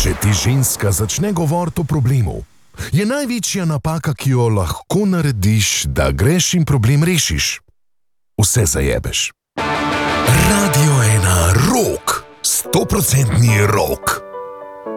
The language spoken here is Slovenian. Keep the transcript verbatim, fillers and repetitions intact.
Če ti ženska začne govoriti o problemu, je največja napaka, ki jo lahko narediš, da greš in problem rešiš. Vse zajebeš. Radio ena rock, stoprocentni rock.